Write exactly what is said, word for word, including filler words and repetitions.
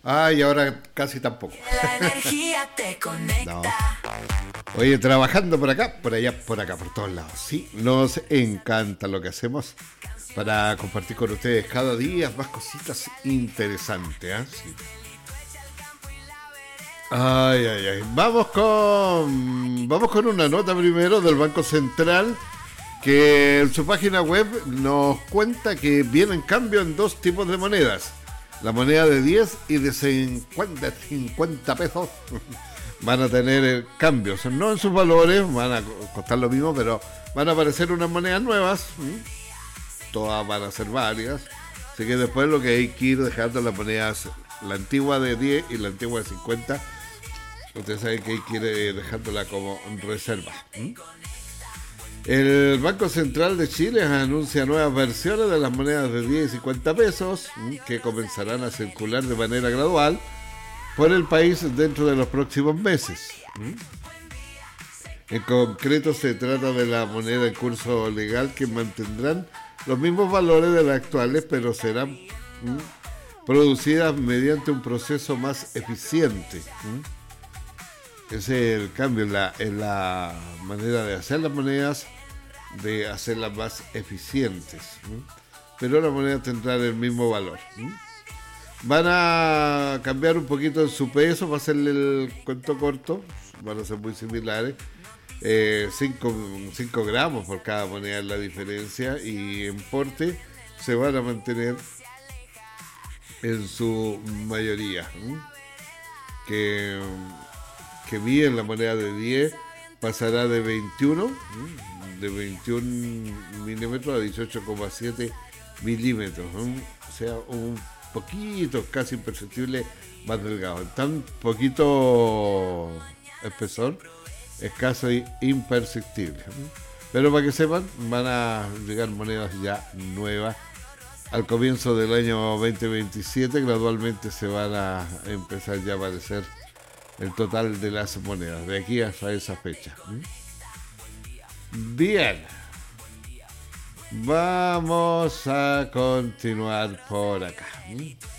Ay, ahora casi tampoco. La energía te conecta. No. Oye, trabajando por acá, por allá, por acá, por todos lados. Sí, nos encanta lo que hacemos para compartir con ustedes cada día más cositas interesantes. ¿eh? Sí. Ay, ay, ay. Vamos con, vamos con una nota primero del Banco Central que en su página web nos cuenta que vienen cambios en dos tipos de monedas. La moneda de diez y de cincuenta, cincuenta pesos van a tener cambios, no en sus valores, van a costar lo mismo, pero van a aparecer unas monedas nuevas, todas van a ser varias, así que después lo que hay que ir dejando las monedas, la antigua de diez y la antigua de cincuenta, ustedes saben que hay que ir dejándola como reserva. El Banco Central de Chile anuncia nuevas versiones de las monedas de diez y cincuenta pesos que comenzarán a circular de manera gradual por el país dentro de los próximos meses. En concreto se trata de la moneda en curso legal que mantendrán los mismos valores de las actuales, pero serán producidas mediante un proceso más eficiente. Ese es el cambio en la, en la manera de hacer las monedas, de hacerlas más eficientes, ¿sí? Pero la moneda tendrá el mismo valor. ¿Sí? Van a cambiar un poquito en su peso, va a ser el cuento corto, van a ser muy similares, cinco gramos por cada moneda es la diferencia, y en porte se van a mantener en su mayoría. ¿Sí? Que, que bien la moneda de diez pasará de veintiuno, de veintiún milímetros a dieciocho coma siete milímetros, ¿no? O sea, un poquito, casi imperceptible más delgado. Tan poquito espesor, es casi imperceptible. ¿no? Pero para que sepan, van a llegar monedas ya nuevas. Al comienzo del año veinte veintisiete, gradualmente se van a empezar ya a aparecer el total de las monedas, de aquí hasta esa fecha. ¿Mm? Bien, vamos a continuar por acá. ¿Mm?